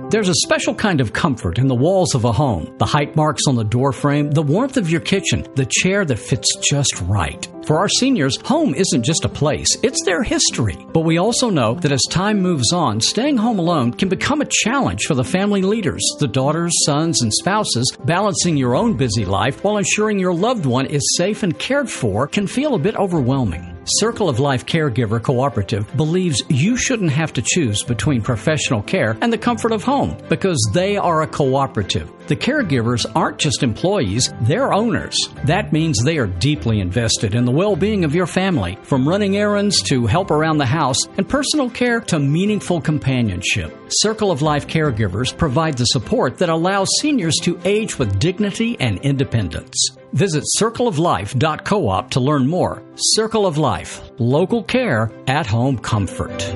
There's a special kind of comfort in the walls of a home, the height marks on the door frame, the warmth of your kitchen, the chair that fits just right. For our seniors, home isn't just a place, it's their history. But we also know that as time moves on, staying home alone can become a challenge for the family leaders, the daughters, sons, and spouses. Balancing your own busy life while ensuring your loved one is safe and cared for can feel a bit overwhelming. Circle of Life Caregiver Cooperative believes you shouldn't have to choose between professional care and the comfort of home because they are a cooperative. The caregivers aren't just employees, they're owners. That means they are deeply invested in the well-being of your family, from running errands to help around the house and personal care to meaningful companionship. Circle of Life Caregivers provide the support that allows seniors to age with dignity and independence. Visit circleoflife.coop to learn more. Circle of Life, local care, at-home comfort.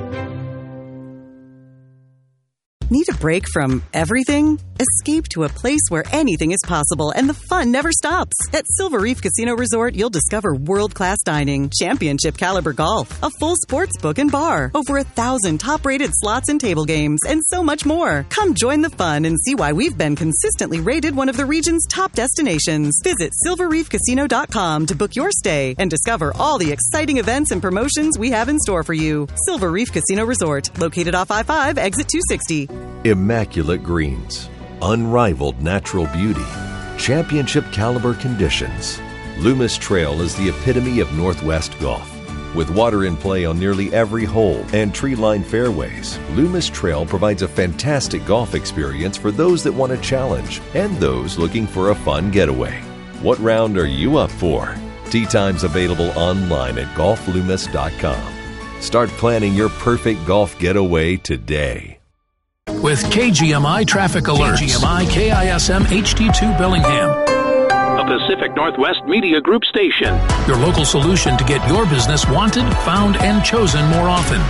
Need a break from everything? Escape to a place where anything is possible and the fun never stops. At Silver Reef Casino Resort, you'll discover world-class dining, championship caliber golf, a full sports book and bar, over 1,000 top-rated slots and table games, and so much more. Come join the fun and see why we've been consistently rated one of the region's top destinations. Visit silverreefcasino.com to book your stay and discover all the exciting events and promotions we have in store for you. Silver Reef Casino Resort, located off I-5, exit 260. Immaculate greens, unrivaled natural beauty, championship caliber conditions. Loomis Trail is the epitome of Northwest golf. With water in play on nearly every hole and tree-lined fairways, Loomis Trail provides a fantastic golf experience for those that want a challenge and those looking for a fun getaway. What round are you up for? Tee times available online at golfloomis.com. Start planning your perfect golf getaway today. With KGMI Traffic Alerts. KGMI KISM HD2 Bellingham. A Pacific Northwest Media Group station. Your local solution to get your business wanted, found, and chosen more often.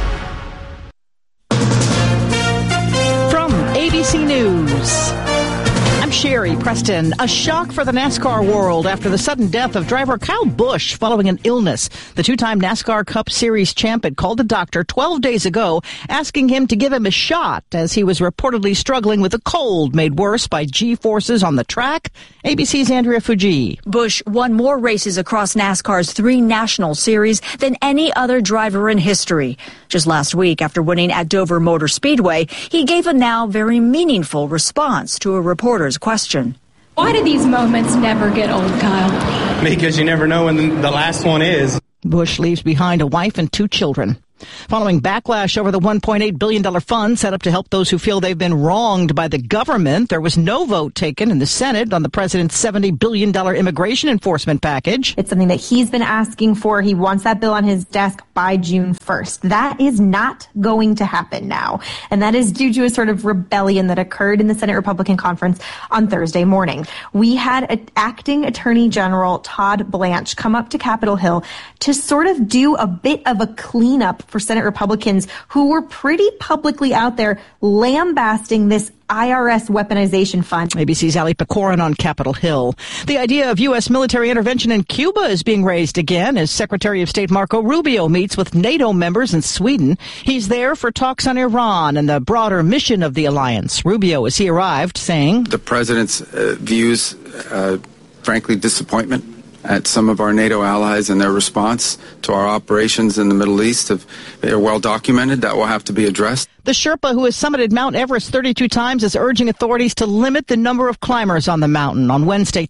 From ABC News, I'm Sherry Preston. A shock for the NASCAR world after the sudden death of driver Kyle Busch following an illness. The two-time NASCAR Cup Series champ had called a doctor 12 days ago, asking him to give him a shot as he was reportedly struggling with a cold made worse by G-forces on the track. ABC's Andrea Fuji. Busch won more races across NASCAR's 3 national series than any other driver in history. Just last week, after winning at Dover Motor Speedway, he gave a now very meaningful response to a reporter's question. Why do these moments never get old, Kyle? Because you never know when the last one is. Busch leaves behind a wife and 2 children. Following backlash over the $1.8 billion fund set up to help those who feel they've been wronged by the government, there was no vote taken in the Senate on the president's $70 billion immigration enforcement package. It's something that he's been asking for. He wants that bill on his desk by June 1st. That is not going to happen now. And that is due to a sort of rebellion that occurred in the Senate Republican conference on Thursday morning. We had acting Attorney General Todd Blanche come up to Capitol Hill to sort of do a bit of a cleanup for Senate Republicans who were pretty publicly out there lambasting this IRS weaponization fund. ABC's Ali Pecorin on Capitol Hill. The idea of U.S. military intervention in Cuba is being raised again as Secretary of State Marco Rubio meets with NATO members in Sweden. He's there for talks on Iran and the broader mission of the alliance. Rubio, as he arrived, saying, the president's views, frankly, disappointment at some of our NATO allies and their response to our operations in the Middle East. They are well documented. That will have to be addressed. The Sherpa who has summited Mount Everest 32 times is urging authorities to limit the number of climbers on the mountain. On Wednesday,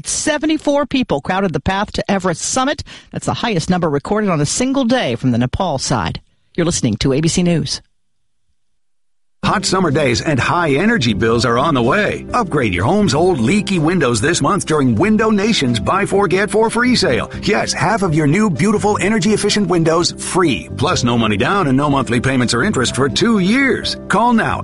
274 people crowded the path to Everest summit. That's the highest number recorded on a single day from the Nepal side. You're listening to ABC News. Hot summer days and high energy bills are on the way. Upgrade your home's old leaky windows this month during Window Nation's Buy 4 Get 4 free sale. Yes, half of your new beautiful energy efficient windows free. Plus no money down and no monthly payments or interest for 2 years. Call now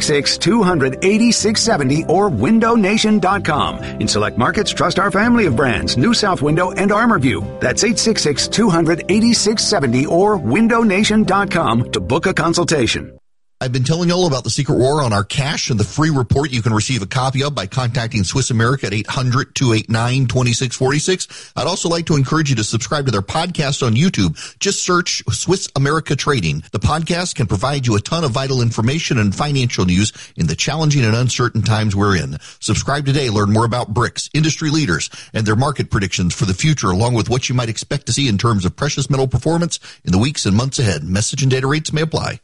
866-200-8670 or windownation.com. In select markets, trust our family of brands, New South Window and ArmorView. That's 866-200-8670 or windownation.com to book a consultation. I've been telling you all about the secret war on our cash and the free report you can receive a copy of by contacting Swiss America at 800-289-2646. I'd also like to encourage you to subscribe to their podcast on YouTube. Just search Swiss America Trading. The podcast can provide you a ton of vital information and financial news in the challenging and uncertain times we're in. Subscribe today. Learn more about BRICS, industry leaders, and their market predictions for the future, along with what you might expect to see in terms of precious metal performance in the weeks and months ahead. Message and data rates may apply.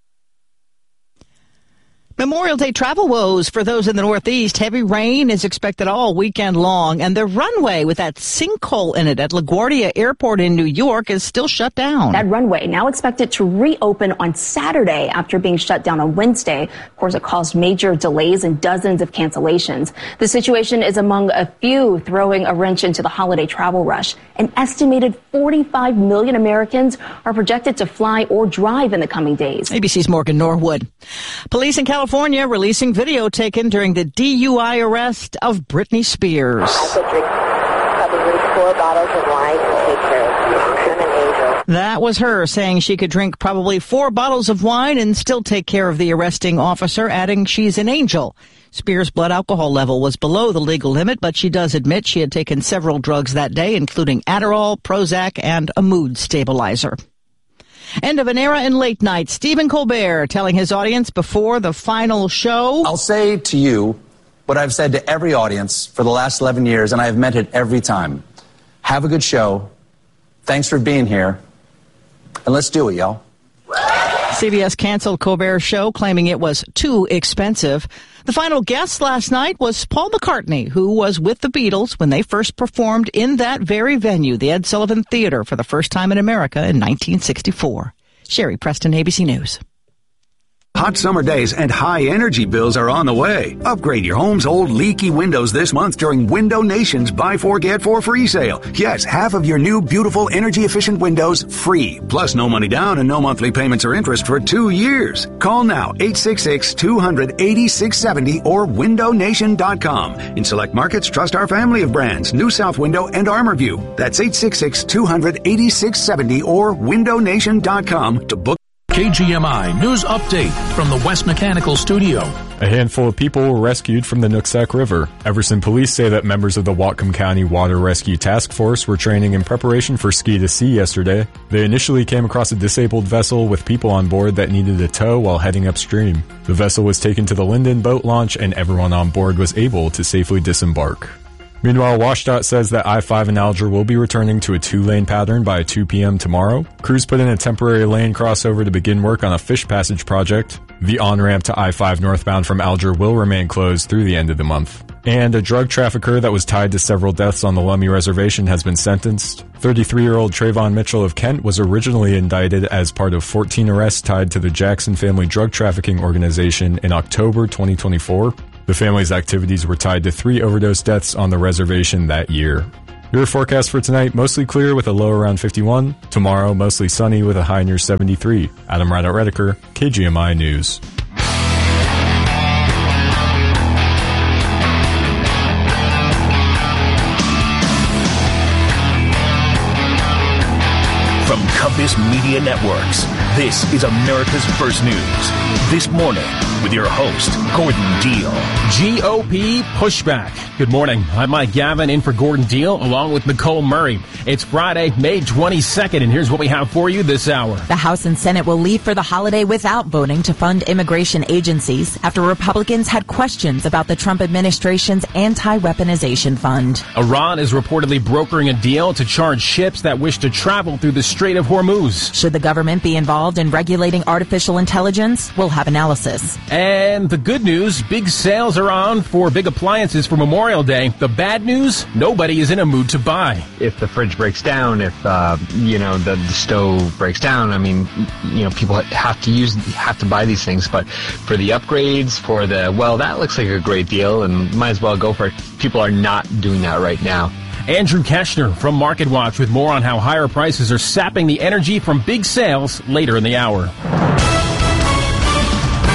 Memorial Day travel woes for those in the Northeast. Heavy rain is expected all weekend long, and the runway with that sinkhole in it at LaGuardia Airport in New York is still shut down. That runway now expected to reopen on Saturday after being shut down on Wednesday. Of course, it caused major delays and dozens of cancellations. The situation is among a few throwing a wrench into the holiday travel rush. An estimated 45 million Americans are projected to fly or drive in the coming days. ABC's Morgan Norwood. Police in California releasing video taken during the DUI arrest of Britney Spears. I could drink probably 4 bottles of wine to take care of you. I'm an angel. That was her saying she could drink probably 4 bottles of wine and still take care of the arresting officer, adding she's an angel. Spears' blood alcohol level was below the legal limit, but she does admit she had taken several drugs that day, including Adderall, Prozac, and a mood stabilizer. End of an era in late night. Stephen Colbert telling his audience before the final show. I'll say to you what I've said to every audience for the last 11 years, and I have meant it every time. Have a good show. Thanks for being here. And let's do it, y'all. CBS canceled Colbert's show, claiming it was too expensive. The final guest last night was Paul McCartney, who was with the Beatles when they first performed in that very venue, the Ed Sullivan Theater, for the first time in America in 1964. Sherry Preston, ABC News. Hot summer days and high energy bills are on the way. Upgrade your home's old leaky windows this month during Window Nation's Buy 4 Get 4 free sale. Yes, half of your new beautiful energy efficient windows free. Plus no money down and no monthly payments or interest for 2 years. Call now 866-200-8670 or windownation.com. In select markets, trust our family of brands, New South Window and ArmorView. That's 866-200-8670 or windownation.com to book. KGMI News Update from the West Mechanical Studio. A handful of people were rescued from the Nooksack River. Everson police say that members of the Whatcom County Water Rescue Task Force were training in preparation for Ski to Sea yesterday. They initially came across a disabled vessel with people on board that needed a tow while heading upstream. The vessel was taken to the Linden boat launch and everyone on board was able to safely disembark. Meanwhile, WashDOT says that I-5 in Alger will be returning to a 2-lane pattern by 2 p.m. tomorrow. Crews put in a temporary lane crossover to begin work on a fish passage project. The on-ramp to I-5 northbound from Alger will remain closed through the end of the month. And a drug trafficker that was tied to several deaths on the Lummi Reservation has been sentenced. 33-year-old Trayvon Mitchell of Kent was originally indicted as part of 14 arrests tied to the Jackson Family Drug Trafficking Organization in October 2024. The family's activities were tied to 3 overdose deaths on the reservation that year. Your forecast for tonight, mostly clear with a low around 51. Tomorrow, mostly sunny with a high near 73. Adam Rideout-Redeker, KGMI News. From Compass Media Networks, this is America's First News. This morning, with your host, Gordon Deal. GOP pushback. Good morning. I'm Mike Gavin in for Gordon Deal, along with Nicole Murray. It's Friday, May 22nd, and here's what we have for you this hour. The House and Senate will leave for the holiday without voting to fund immigration agencies after Republicans had questions about the Trump administration's anti-weaponization fund. Iran is reportedly brokering a deal to charge ships that wish to travel through the Strait of Hormuz. Should the government be involved in regulating artificial intelligence? We'll have analysis. And the good news, big sales are on for big appliances for Memorial Day. The bad news, nobody is in a mood to buy. If the fridge breaks down, if, the stove breaks down, people have to buy these things. But for the upgrades, that looks like a great deal and might as well go for it. People are not doing that right now. Andrew Keshner from MarketWatch with more on how higher prices are sapping the energy from big sales later in the hour. The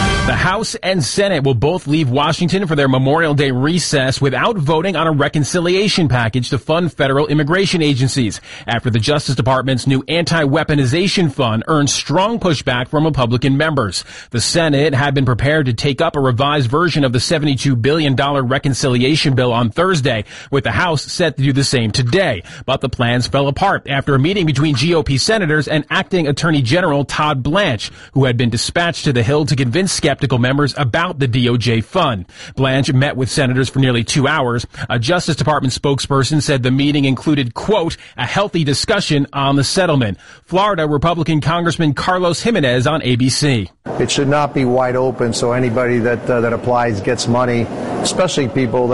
House and Senate will both leave Washington for their Memorial Day recess without voting on a reconciliation package to fund federal immigration agencies after the Justice Department's new anti-weaponization fund earned strong pushback from Republican members. The Senate had been prepared to take up a revised version of the $72 billion reconciliation bill on Thursday, with the House set to do the same today. But the plans fell apart after a meeting between GOP senators and acting Attorney General Todd Blanche, who had been dispatched to the Hill to convince skeptical members about the DOJ fund. Blanche met with senators for nearly 2 hours. A Justice Department spokesperson said the meeting included, quote, a healthy discussion on the settlement. Florida Republican Congressman Carlos Jimenez on ABC. It should not be wide open so anybody that applies gets money, especially people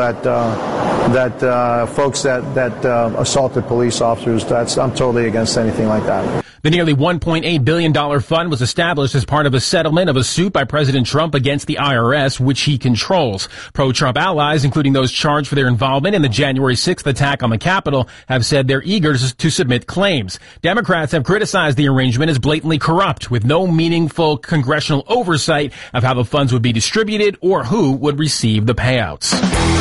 folks that assaulted police officers. I'm totally against anything like that. The nearly $1.8 billion fund was established as part of a settlement of a suit by President Trump against the IRS, which he controls. Pro-Trump allies, including those charged for their involvement in the January 6th attack on the Capitol, have said they're eager to submit claims. Democrats have criticized the arrangement as blatantly corrupt, with no meaningful congressional oversight of how the funds would be distributed or who would receive the payouts.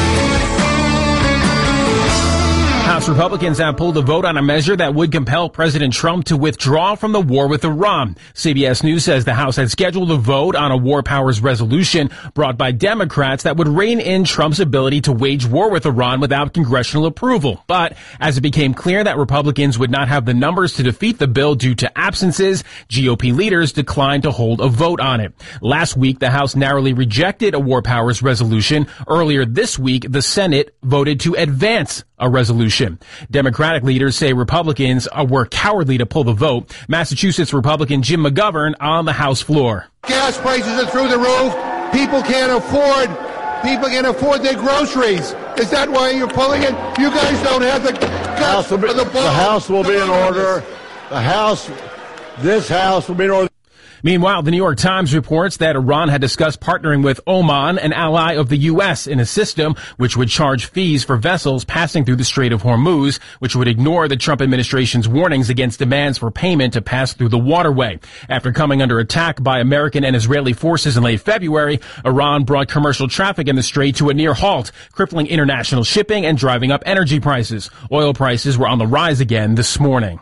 House Republicans have pulled a vote on a measure that would compel President Trump to withdraw from the war with Iran. CBS News says the House had scheduled a vote on a war powers resolution brought by Democrats that would rein in Trump's ability to wage war with Iran without congressional approval. But as it became clear that Republicans would not have the numbers to defeat the bill due to absences, GOP leaders declined to hold a vote on it. Last week, the House narrowly rejected a war powers resolution. Earlier this week, the Senate voted to advance a resolution. Democratic leaders say Republicans were cowardly to pull the vote. Massachusetts Republican Jim McGovern on the House floor. Gas prices are through the roof. People can't afford their groceries. Is that why you're pulling it? You guys don't have the guts for the ball. The House will be in order. This House will be in order. Meanwhile, the New York Times reports that Iran had discussed partnering with Oman, an ally of the U.S., in a system which would charge fees for vessels passing through the Strait of Hormuz, which would ignore the Trump administration's warnings against demands for payment to pass through the waterway. After coming under attack by American and Israeli forces in late February, Iran brought commercial traffic in the strait to a near halt, crippling international shipping and driving up energy prices. Oil prices were on the rise again this morning.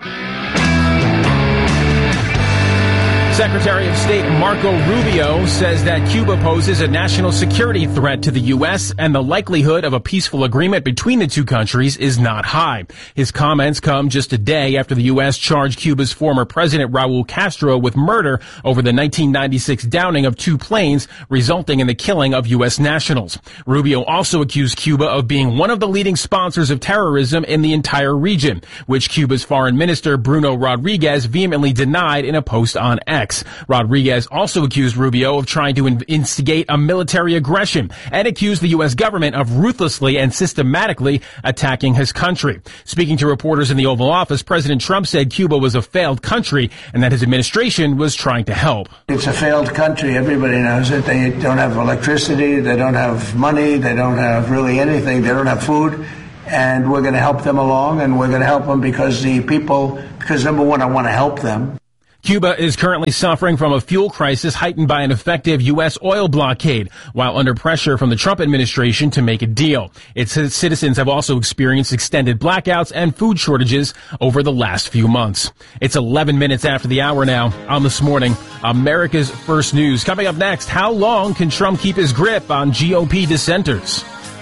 Secretary of State Marco Rubio says that Cuba poses a national security threat to the U.S. and the likelihood of a peaceful agreement between the two countries is not high. His comments come just a day after the U.S. charged Cuba's former president Raul Castro with murder over the 1996 downing of 2 planes, resulting in the killing of U.S. nationals. Rubio also accused Cuba of being one of the leading sponsors of terrorism in the entire region, which Cuba's foreign minister Bruno Rodriguez vehemently denied in a post on X. Rodriguez also accused Rubio of trying to instigate a military aggression and accused the U.S. government of ruthlessly and systematically attacking his country. Speaking to reporters in the Oval Office, President Trump said Cuba was a failed country and that his administration was trying to help. It's a failed country. Everybody knows it. They don't have electricity. They don't have money. They don't have really anything. They don't have food. And we're going to help them along, and we're going to help them because number one, I want to help them. Cuba is currently suffering from a fuel crisis heightened by an effective U.S. oil blockade, while under pressure from the Trump administration to make a deal. Its citizens have also experienced extended blackouts and food shortages over the last few months. It's 11 minutes after the hour now on This Morning, America's First News. Coming up next, how long can Trump keep his grip on GOP dissenters?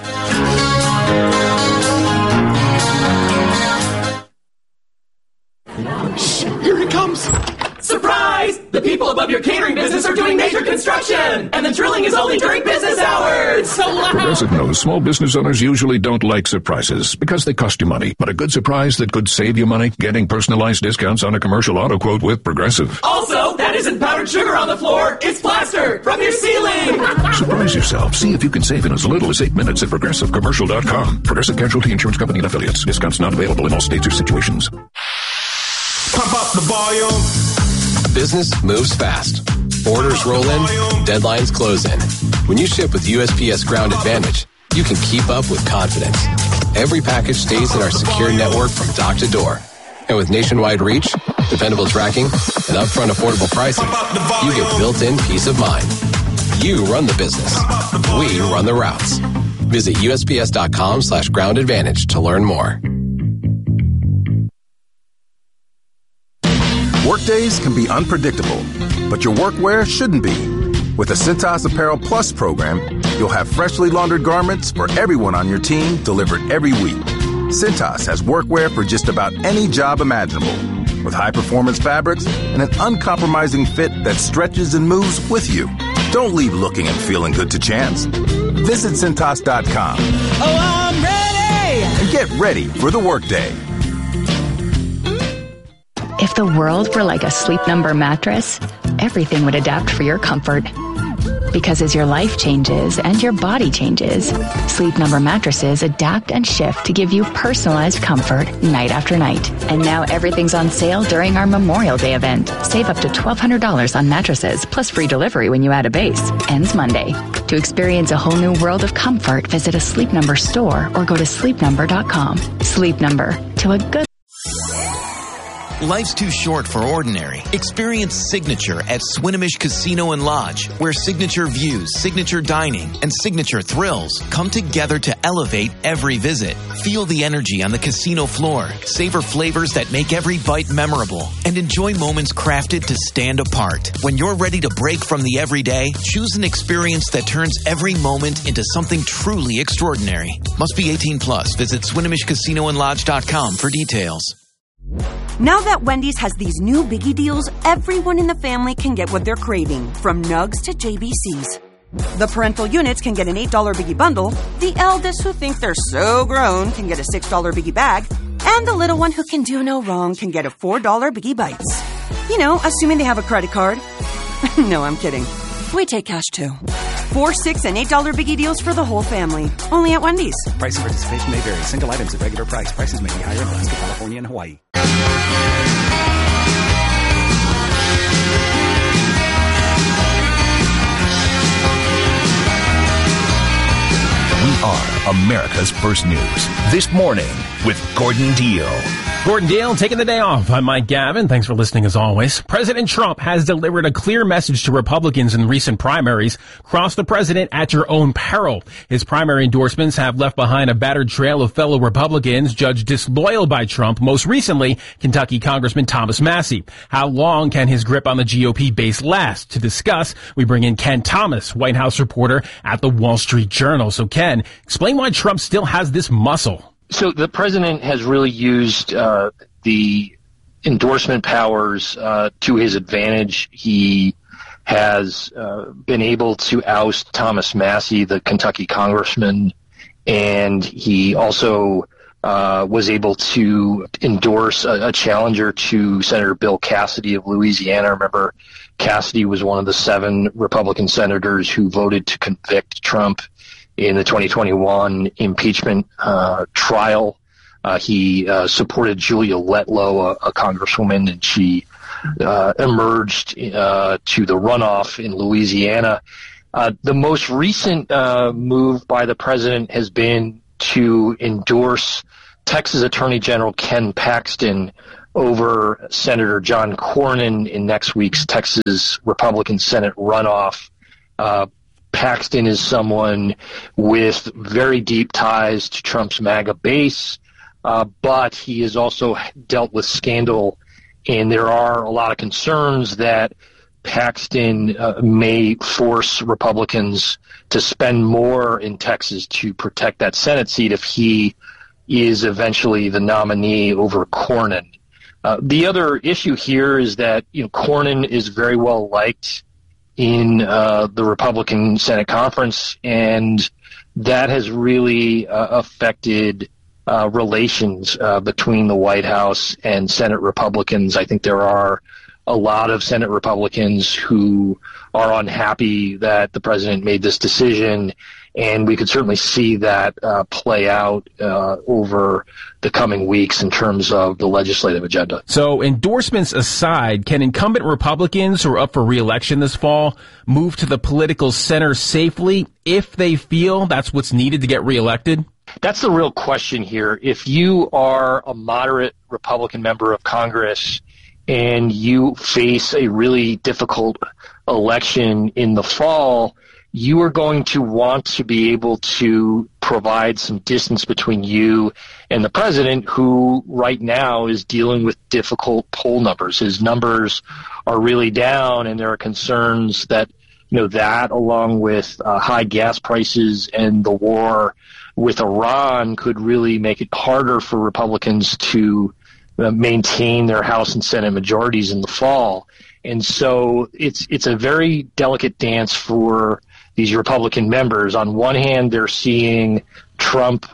Here he comes! Surprise! The people above your catering business are doing major construction! And the drilling is only during business hours! So loud! Progressive knows small business owners usually don't like surprises because they cost you money. But a good surprise that could save you money? Getting personalized discounts on a commercial auto quote with Progressive. Also, that isn't powdered sugar on the floor, it's plaster from your ceiling! Surprise yourself. See if you can save in as little as 8 minutes at ProgressiveCommercial.com. Progressive Casualty Insurance Company and Affiliates. Discounts not available in all states or situations. Pump up the volume. Business moves fast. Orders roll in, deadlines close in. When you ship with USPS Ground Advantage, you can keep up with confidence. Every package stays in our secure network from dock to door. And with nationwide reach, dependable tracking, and upfront affordable pricing, you get built-in peace of mind. You run the business. We run the routes. Visit USPS.com/Ground Advantage to learn more. Workdays can be unpredictable, but your workwear shouldn't be. With the Cintas Apparel Plus program, you'll have freshly laundered garments for everyone on your team delivered every week. Cintas has workwear for just about any job imaginable, with high-performance fabrics and an uncompromising fit that stretches and moves with you. Don't leave looking and feeling good to chance. Visit Cintas.com. Oh, I'm ready! And get ready for the workday. If the world were like a Sleep Number mattress, everything would adapt for your comfort. Because as your life changes and your body changes, Sleep Number mattresses adapt and shift to give you personalized comfort night after night. And now everything's on sale during our Memorial Day event. Save up to $1,200 on mattresses, plus free delivery when you add a base. Ends Monday. To experience a whole new world of comfort, visit a Sleep Number store or go to sleepnumber.com. Sleep Number. To a good... Life's too short for ordinary. Experience Signature at Swinomish Casino and Lodge, where signature views, signature dining, and signature thrills come together to elevate every visit. Feel the energy on the casino floor, savor flavors that make every bite memorable, and enjoy moments crafted to stand apart. When you're ready to break from the everyday, choose an experience that turns every moment into something truly extraordinary. Must be 18 plus. Visit SwinomishCasinoandLodge.com for details. Now that Wendy's has these new biggie deals, everyone in the family can get what they're craving, from nugs to JBCs. The parental units can get an $8 biggie bundle, the eldest who think they're so grown can get a $6 biggie bag, and the little one who can do no wrong can get a $4 biggie bites. You know, assuming they have a credit card. No, I'm kidding. We take cash too. $4, $6, and $8 biggie deals for the whole family. Only at Wendy's. Price and participation may vary. Single items at regular price. Prices may be higher in Alaska, California, and Hawaii. We are America's First News. This morning with Gordon Deal. Gordon Deal taking the day off. I'm Mike Gavin. Thanks for listening as always. President Trump has delivered a clear message to Republicans in recent primaries. Cross the president at your own peril. His primary endorsements have left behind a battered trail of fellow Republicans judged disloyal by Trump, most recently Kentucky Congressman Thomas Massie. How long can his grip on the GOP base last? To discuss, we bring in Ken Thomas, White House reporter at the Wall Street Journal. So Ken, explain why Trump still has this muscle. So the president has really used the endorsement powers to his advantage. He has been able to oust Thomas Massie, the Kentucky congressman, and he also was able to endorse a challenger to Senator Bill Cassidy of Louisiana. Remember, Cassidy was one of the 7 Republican senators who voted to convict Trump in the 2021 impeachment trial. He supported Julia Letlow, a congresswoman, and she emerged to the runoff in Louisiana. The most recent move by the president has been to endorse Texas Attorney General Ken Paxton over Senator John Cornyn in next week's Texas Republican Senate runoff. Paxton is someone with very deep ties to Trump's MAGA base, but he has also dealt with scandal, and there are a lot of concerns that Paxton may force Republicans to spend more in Texas to protect that Senate seat if he is eventually the nominee over Cornyn. The other issue here is that Cornyn is very well liked in the Republican Senate conference, and that has really affected relations between the White House and Senate Republicans. I think there are a lot of Senate Republicans who are unhappy that the president made this decision, and we could certainly see that play out over the coming weeks in terms of the legislative agenda. So endorsements aside, can incumbent Republicans who are up for re-election this fall move to the political center safely if they feel that's what's needed to get reelected? That's the real question here. If you are a moderate Republican member of Congress and you face a really difficult election in the fall, you are going to want to be able to provide some distance between you and the president, who right now is dealing with difficult poll numbers. His numbers are really down, and there are concerns that, that along with high gas prices and the war with Iran could really make it harder for Republicans to maintain their House and Senate majorities in the fall. And so it's a very delicate dance for these Republican members. On one hand, they're seeing Trump,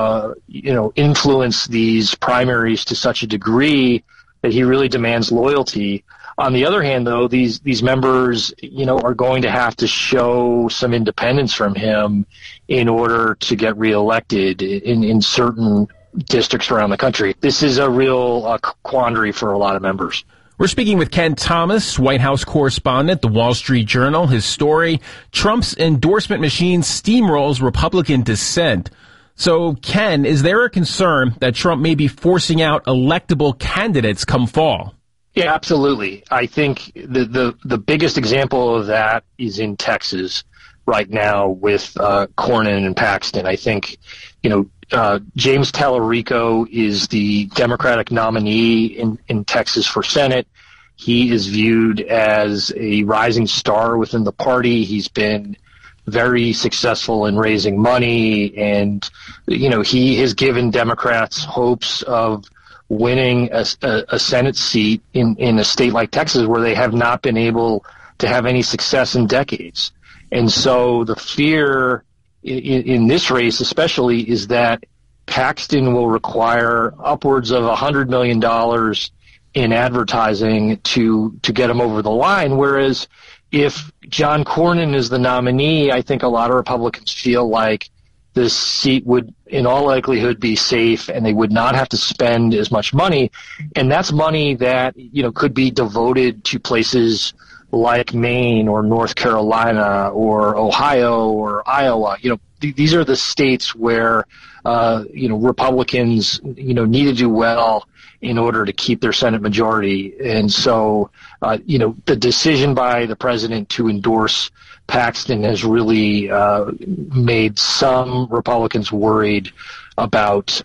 influence these primaries to such a degree that he really demands loyalty. On the other hand, though, these members, are going to have to show some independence from him in order to get reelected in certain districts around the country. This is a real quandary for a lot of members. We're speaking with Ken Thomas, White House correspondent, The Wall Street Journal. His story, Trump's endorsement machine steamrolls Republican dissent. So, Ken, is there a concern that Trump may be forcing out electable candidates come fall? Yeah, absolutely. I think the biggest example of that is in Texas right now with Cornyn and Paxton. I think, James Tallarico is the Democratic nominee in Texas for Senate. He is viewed as a rising star within the party. He's been very successful in raising money, and, he has given Democrats hopes of winning a Senate seat in a state like Texas where they have not been able to have any success in decades. And so the fear in this race especially is that Paxton will require upwards of $100 million in advertising to get him over the line, whereas if John Cornyn is the nominee, I think a lot of Republicans feel like this seat would in all likelihood be safe and they would not have to spend as much money. And that's money that, could be devoted to places like Maine or North Carolina or Ohio or Iowa. These are the states where, Republicans, need to do well in order to keep their Senate majority. And so, the decision by the president to endorse Paxton has really made some Republicans worried about,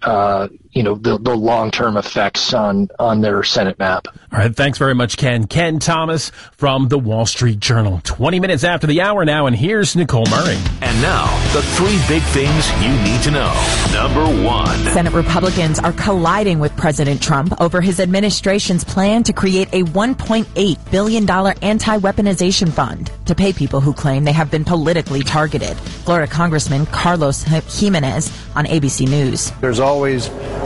the long-term effects on their Senate map. All right. Thanks very much, Ken. Ken Thomas from The Wall Street Journal. 20 minutes after the hour now, and here's Nicole Murray. And now, the three big things you need to know. Number one. Senate Republicans are colliding with President Trump over his administration's plan to create a $1.8 billion anti-weaponization fund to pay people who claim they have been politically targeted. Florida Congressman Carlos Jimenez on ABC News. There's always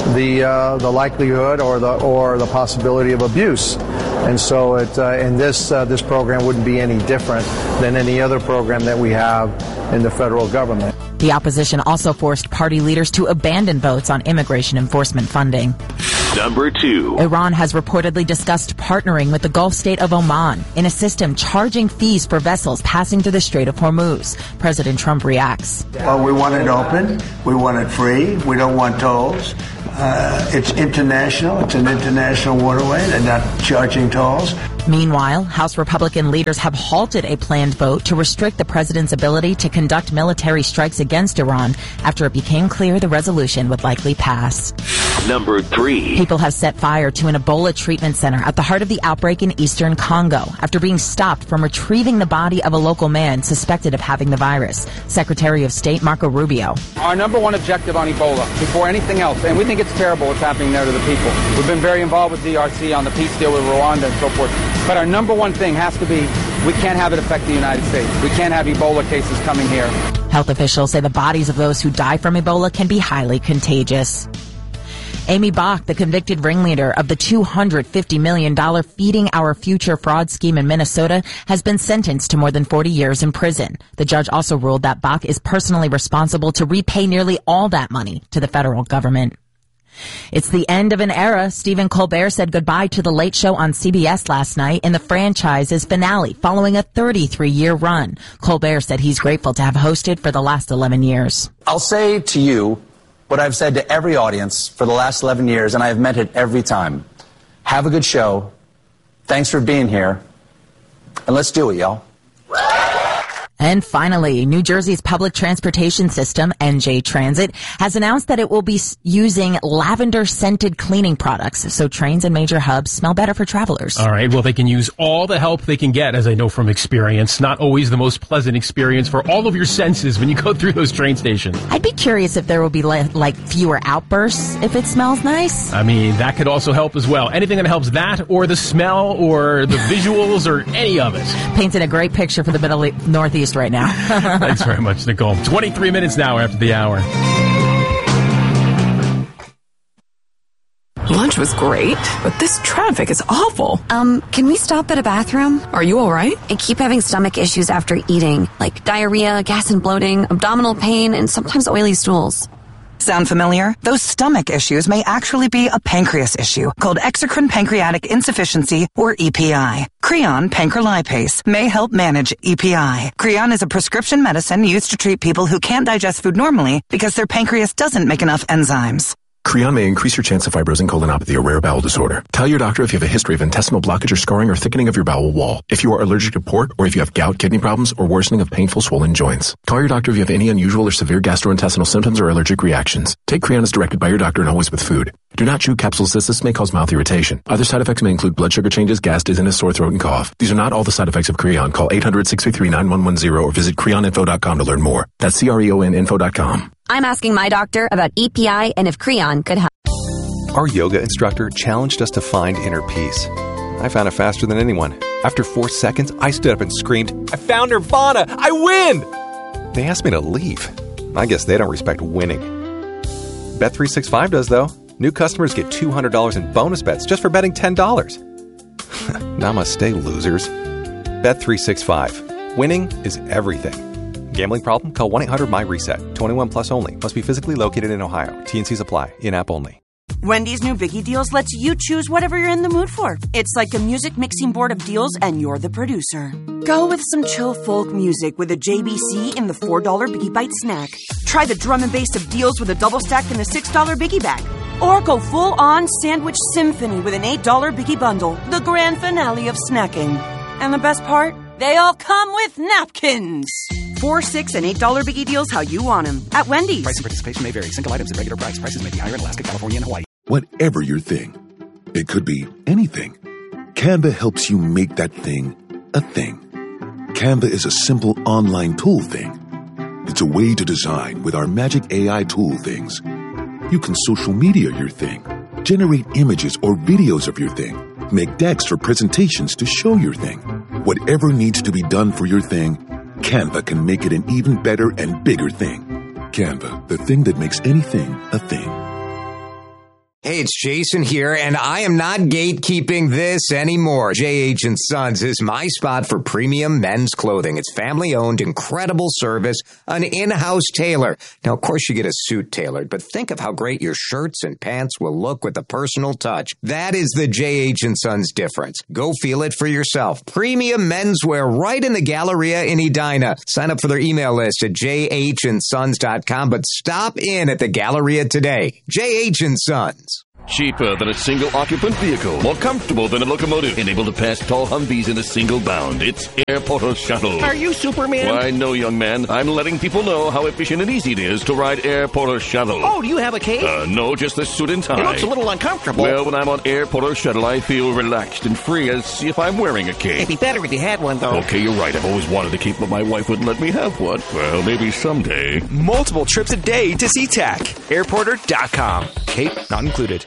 the likelihood or the possibility of abuse, and so in this program wouldn't be any different than any other program that we have in the federal government. The opposition also forced party leaders to abandon votes on immigration enforcement funding. Number two. Iran has reportedly discussed partnering with the Gulf state of Oman in a system charging fees for vessels passing through the Strait of Hormuz. President Trump reacts. Well, we want it open. We want it free. We don't want tolls. It's international. It's an international waterway. They're not charging tolls. Meanwhile, House Republican leaders have halted a planned vote to restrict the president's ability to conduct military strikes against Iran after it became clear the resolution would likely pass. Number three. People have set fire to an Ebola treatment center at the heart of the outbreak in eastern Congo after being stopped from retrieving the body of a local man suspected of having the virus. Secretary of State Marco Rubio. Our number one objective on Ebola, before anything else, and we think it's terrible what's happening there to the people. We've been very involved with DRC on the peace deal with Rwanda and so forth. But our number one thing has to be we can't have it affect the United States. We can't have Ebola cases coming here. Health officials say the bodies of those who die from Ebola can be highly contagious. Amy Bach, the convicted ringleader of the $250 million Feeding Our Future fraud scheme in Minnesota, has been sentenced to more than 40 years in prison. The judge also ruled that Bach is personally responsible to repay nearly all that money to the federal government. It's the end of an era. Stephen Colbert said goodbye to The Late Show on CBS last night in the franchise's finale following a 33-year run. Colbert said he's grateful to have hosted for the last 11 years. I'll say to you what I've said to every audience for the last 11 years, and I have meant it every time. Have a good show, Thanks for being here. And let's do it, y'all. And finally, New Jersey's public transportation system, NJ Transit, has announced that it will be using lavender-scented cleaning products, so trains and major hubs smell better for travelers. All right, well, they can use all the help they can get, as I know from experience. Not always the most pleasant experience for all of your senses when you go through those train stations. I'd be curious if there will be, like, fewer outbursts if it smells nice. I mean, that could also help as well. Anything that helps that, or the smell, or the visuals, or any of it. Painting a great picture for the Northeast right now. Thanks very much, Nicole. 23 minutes now after the hour. Lunch was great, but this traffic is awful. Can we stop at a bathroom? Are you all right? I keep having stomach issues after eating, like diarrhea, gas and bloating, abdominal pain, and sometimes oily stools. Sound familiar? Those stomach issues may actually be a pancreas issue called exocrine pancreatic insufficiency, or EPI. Creon pancrelipase may help manage EPI. Creon is a prescription medicine used to treat people who can't digest food normally because their pancreas doesn't make enough enzymes. Creon may increase your chance of fibrosing colonopathy, a rare bowel disorder. Tell your doctor if you have a history of intestinal blockage or scarring or thickening of your bowel wall, if you are allergic to pork, or if you have gout, kidney problems, or worsening of painful swollen joints. Call your doctor if you have any unusual or severe gastrointestinal symptoms or allergic reactions. Take Creon as directed by your doctor and always with food. Do not chew capsules. This may cause mouth irritation. Other side effects may include blood sugar changes, gas, dizziness, sore throat, and cough. These are not all the side effects of Creon. Call 800-633-9110 or visit creoninfo.com to learn more. That's CREONinfo.com. I'm asking my doctor about EPI and if Creon could help. Our yoga instructor challenged us to find inner peace. I found it faster than anyone. After 4 seconds, I stood up and screamed, "I found Nirvana! I win!" They asked me to leave. I guess they don't respect winning. Bet365 does, though. New customers get $200 in bonus bets just for betting $10. Namaste, losers. Bet365. Winning is everything. Gambling problem? Call 1-800-MY-RESET. 21 plus only. Must be physically located in Ohio. T&Cs apply. In-app only. Wendy's new Biggie Deals lets you choose whatever you're in the mood for. It's like a music mixing board of deals, and you're the producer. Go with some chill folk music with a JBC in the $4 Biggie Bite snack. Try the drum and bass of deals with a double stack in the $6 Biggie Bag. Or go full-on sandwich symphony with an $8 Biggie Bundle, the grand finale of snacking. And the best part? They all come with napkins. $4, $6, and $8 Biggie Deals how you want them at Wendy's. Price and participation may vary. Single items at regular price. Prices may be higher in Alaska, California, and Hawaii. Whatever your thing, it could be anything. Canva helps you make that thing a thing. Canva is a simple online tool thing. It's a way to design with our magic AI tool things. You can social media your thing, generate images or videos of your thing, make decks or presentations to show your thing. Whatever needs to be done for your thing, Canva can make it an even better and bigger thing. Canva, the thing that makes anything a thing. Hey, it's Jason here, and I am not gatekeeping this anymore. J.H. & Sons is my spot for premium men's clothing. It's family-owned, incredible service, an in-house tailor. Now, of course, you get a suit tailored, but think of how great your shirts and pants will look with a personal touch. That is the J.H. & Sons difference. Go feel it for yourself. Premium menswear right in the Galleria in Edina. Sign up for their email list at jhandsons.com, but stop in at the Galleria today. J.H. & Sons. Cheaper than a single-occupant vehicle. More comfortable than a locomotive. And able to pass tall Humvees in a single bound. It's Airporter Shuttle. Are you Superman? Why, no, young man. I'm letting people know how efficient and easy it is to ride Airporter Shuttle. Oh, do you have a cape? No, just the suit and tie. It looks a little uncomfortable. Well, when I'm on Airporter Shuttle, I feel relaxed and free as if I'm wearing a cape. It'd be better if you had one, though. Okay, you're right. I've always wanted a cape, but my wife wouldn't let me have one. Well, maybe someday. Multiple trips a day to SeaTac. Airporter.com. Cape not included.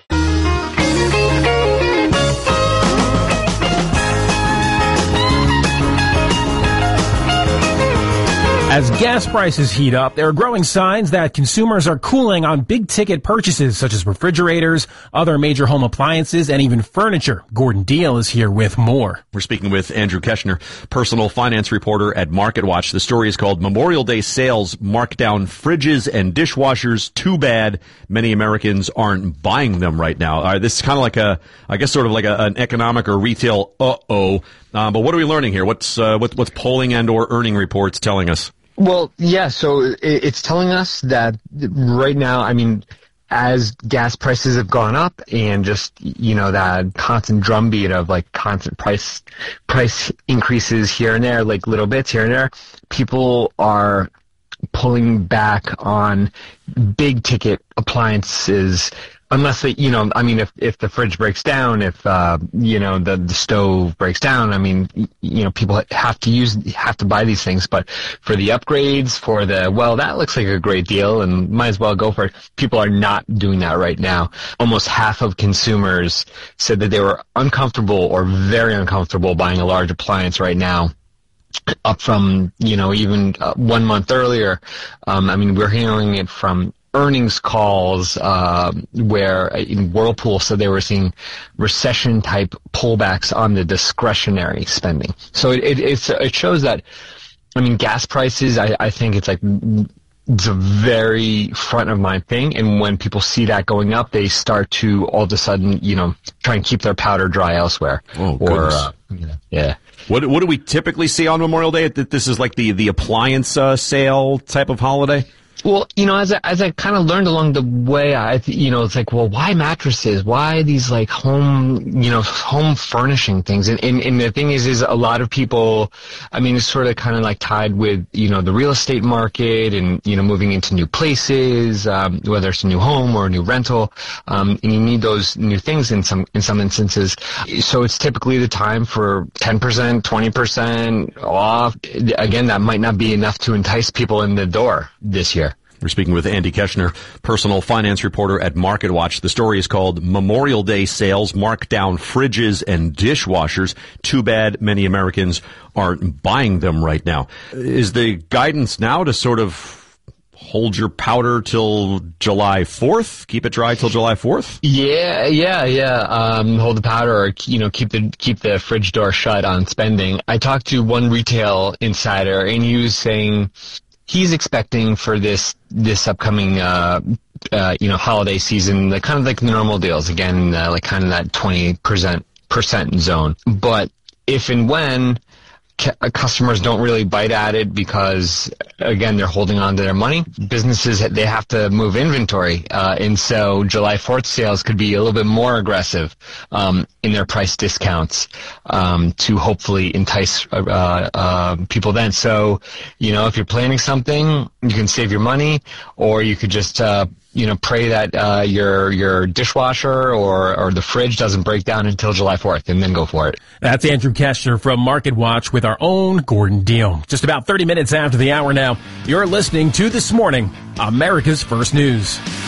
As gas prices heat up, there are growing signs that consumers are cooling on big-ticket purchases such as refrigerators, other major home appliances, and even furniture. Gordon Deal is here with more. We're speaking with Andrew Keshner, personal finance reporter at MarketWatch. The story is called Memorial Day Sales Mark Down Fridges and Dishwashers. Too bad many Americans aren't buying them right now. This is kind of like an economic or retail but what are we learning here? What's polling and or earning reports telling us? Well, yeah, so it's telling us that right now, I mean, as gas prices have gone up and just, that constant drumbeat of like constant price increases here and there, like little bits here and there, people are pulling back on big ticket appliances unless they, if the fridge breaks down, if, the stove breaks down, people have to buy these things. But for the upgrades, that looks like a great deal and might as well go for it. People are not doing that right now. Almost half of consumers said that they were uncomfortable or very uncomfortable buying a large appliance right now. Up from, even 1 month earlier. We're hearing it from earnings calls where Whirlpool said they were seeing recession-type pullbacks on the discretionary spending. So it shows that, gas prices, I think it's like it's a very front-of-mind thing, and when people see that going up, they start to all of a sudden, try and keep their powder dry elsewhere. Oh, goodness. Yeah. What do we typically see on Memorial Day? That this is like the appliance sale type of holiday? Well, as I kind of learned along the way, it's like, well, why mattresses? Why these like home furnishing things? And the thing is a lot of people, it's sort of kind of like tied with, the real estate market and, moving into new places, whether it's a new home or a new rental. And you need those new things in some instances. So it's typically the time for 10%, 20% off. Again, that might not be enough to entice people in the door this year. We're speaking with Andy Keshner, personal finance reporter at MarketWatch. The story is called Memorial Day Sales Mark Down Fridges and Dishwashers. Too bad many Americans aren't buying them right now. Is the guidance now to sort of hold your powder till July 4th? Keep it dry till July 4th? Yeah. Hold the powder or, keep the fridge door shut on spending. I talked to one retail insider and he was saying he's expecting for this upcoming, holiday season, kind of like the normal deals again, like kind of that 20% zone. But if and when customers don't really bite at it because, again, they're holding on to their money, businesses, they have to move inventory. And so July 4th sales could be a little bit more aggressive in their price discounts to hopefully entice people then. So, if you're planning something, you can save your money, or you could just pray that your dishwasher or the fridge doesn't break down until July 4th, and then go for it. That's Andrew Keshner from MarketWatch with our own Gordon Deal. Just about 30 minutes after the hour now, you're listening to This Morning, America's First News.